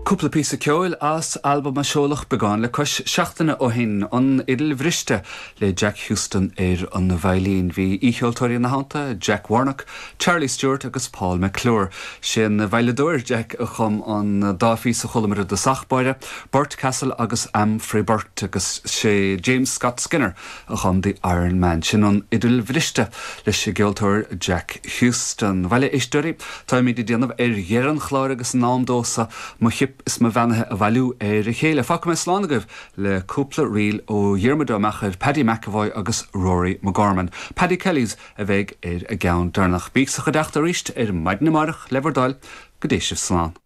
Cúpla pí ceol as album a seolach began le cos seachtainna ó hin an idil bhriste le Jack Houston an na bhailín hí ícheoltóirí na hánta, Jack Warnock, Charlie Stewart agus Paul McClure. Sin na bhaileadóir Jack a chum an dáfí sa cholamara de Sachbáire, Burt Castle agus Frey Burt agus sé James Scott Skinner a chum the Iron Man. Sin an idil bhriste le sé geoltóir Jack Houston. Bhaile éisteoirí, tá mí déanamh dhearan chláir agus námdósa mo chip is ma bhenathe a bhailú a chéile. Fáca me slánagah le cúpla riil ó dhiarmadó machar Paddy McAvoy agus Rory McGorman. Paddy Kellys a bheith a gceann darnach. Bíag sa chadacht a ríist maidin marach leverdáil go dtéisih slán.